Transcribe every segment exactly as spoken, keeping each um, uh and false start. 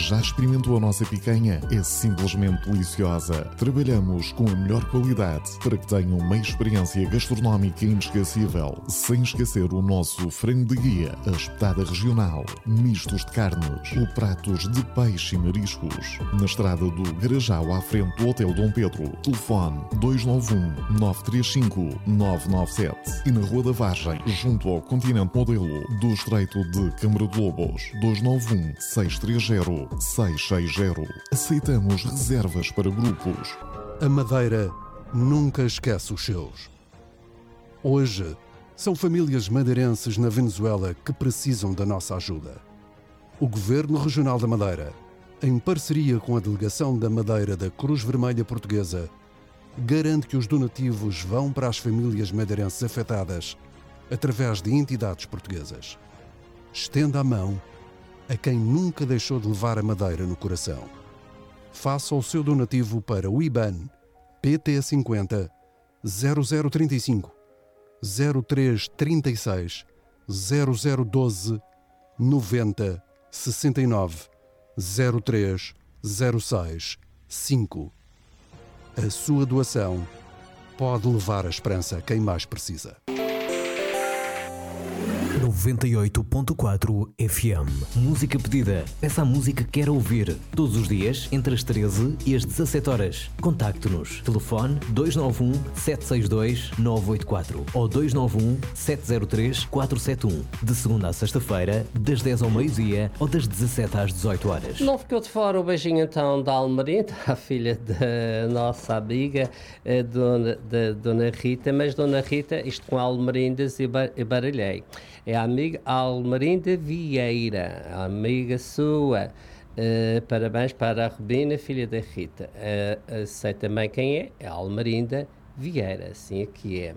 Já experimentou a nossa picanha? É simplesmente deliciosa. Trabalhamos com a melhor qualidade para que tenham uma experiência gastronómica inesquecível, sem esquecer o nosso frango de guia, a espetada regional, mistos de carnes, ou pratos de peixe e mariscos. Na estrada do Garajal, à frente do Hotel Dom Pedro. Telefone dois nove um, nove três cinco, nove nove sete. E na Rua da Vargem, junto ao Continente Modelo, do Estreito de Câmara de Lobos. dois nove um, seis três zero, seis seis zero. Aceitamos reservas para grupos. A Madeira nunca esquece os seus. Hoje, são famílias madeirenses na Venezuela que precisam da nossa ajuda. O Governo Regional da Madeira, em parceria com a Delegação da Madeira da Cruz Vermelha Portuguesa, garante que os donativos vão para as famílias madeirenses afetadas através de entidades portuguesas. Estenda a mão a quem nunca deixou de levar a Madeira no coração. Faça o seu donativo para o I B A N P T cinquenta zero zero trinta e cinco zero três trinta e seis zero zero doze noventa sessenta e nove zero três zero seis cinco. A sua doação pode levar a esperança a quem mais precisa. noventa e oito ponto quatro F M. Música pedida. Peça a música que quer ouvir. Todos os dias, entre as treze e as dezassete horas. Contacte-nos. Telefone dois nove um, sete seis dois, nove oito quatro ou dois nove um, sete zero três, quatro sete um. De segunda a sexta-feira, das dez ao meio-dia ou das dezassete às dezoito horas. Não ficou de fora o beijinho então da Almerinda, a filha da nossa amiga, a dona, da Dona Rita, mas Dona Rita, isto com Almerindas e, bar, e baralhei. É a amiga Almerinda Vieira, a amiga sua. Uh, parabéns para a Rubina, filha da Rita. Uh, sei também quem é, é a Almerinda Vieira, assim aqui é.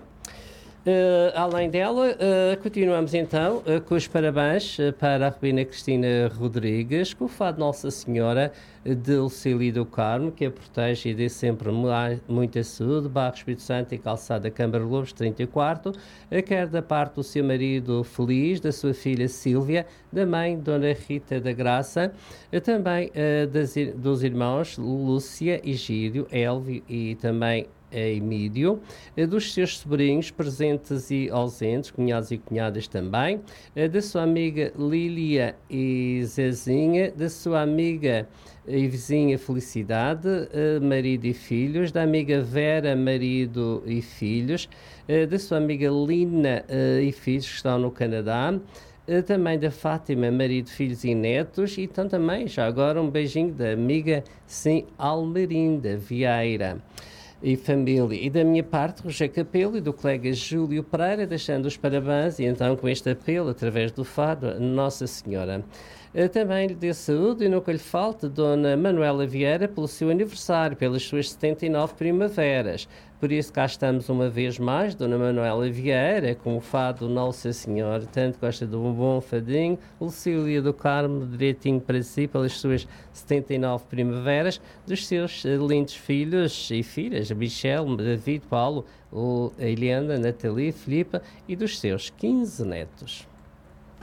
Uh, além dela, uh, continuamos então uh, com os parabéns uh, para a Rubina Cristina Rodrigues, com o fado Nossa Senhora de Lucília do Carmo, que a protege e dê sempre muita saúde. Barro Espírito Santo e Calçada Câmara de Lobos, trinta e quatro, uh, quer da parte do seu marido Feliz, da sua filha Sílvia, da mãe Dona Rita da Graça, uh, também uh, das, dos irmãos Lúcia e Gírio, Elvio e também Emílio, dos seus sobrinhos presentes e ausentes, cunhados e cunhadas também, da sua amiga Lília e Zezinha, da sua amiga e vizinha Felicidade, marido e filhos, da amiga Vera, marido e filhos, da sua amiga Lina e filhos que estão no Canadá, também da Fátima, marido, filhos e netos, e então também, já agora, um beijinho da amiga, sim, Almerinda Vieira e família. E da minha parte, Roger Capelo e do colega Júlio Pereira, deixando os parabéns, e então com este apelo, através do fado, Nossa Senhora. Também lhe dê saúde e nunca lhe falte Dona Manuela Vieira pelo seu aniversário, pelas suas setenta e nove primaveras. Por isso cá estamos uma vez mais, Dona Manuela Vieira, com o fado Nossa Senhora, tanto gosta de um bom fadinho, Lucília do Carmo, direitinho para si, pelas suas setenta e nove primaveras, dos seus lindos filhos e filhas, Michel, David, Paulo, Eliana, Nathalie, Filipa, e dos seus quinze netos.